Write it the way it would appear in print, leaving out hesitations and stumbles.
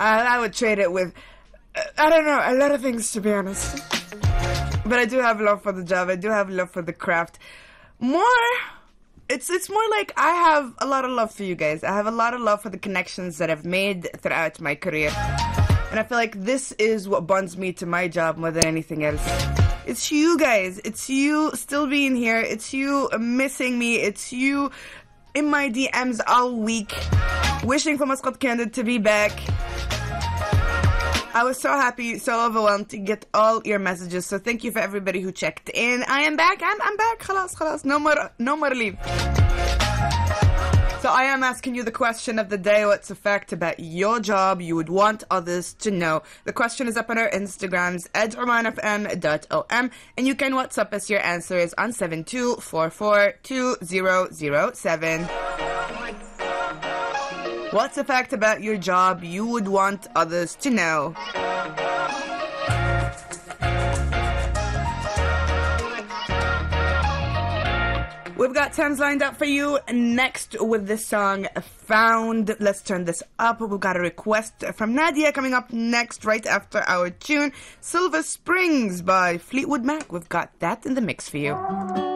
I would trade it with, I don't know, a lot of things, to be honest. But I do have love for the job. I do have love for the craft. It's more like I have a lot of love for you guys. I have a lot of love for the connections that I've made throughout my career. And I feel like this is what bonds me to my job more than anything else. It's you guys. It's you still being here. It's you missing me. It's you in my DMs all week, wishing for Muscat Candid to be back. I was so happy, so overwhelmed to get all your messages. So thank you for everybody who checked in. I am back. I'm back. Khalas. No more leave. So I am asking you the question of the day. What's a fact about your job you would want others to know? The question is up on our Instagrams at omanfm.om, and you can WhatsApp us your answers on 72442007. What's a fact about your job you would want others to know? We've got Thames lined up for you next with the song Found. Let's turn this up. We've got a request from Nadia coming up next right after our tune, Silver Springs by Fleetwood Mac. We've got that in the mix for you.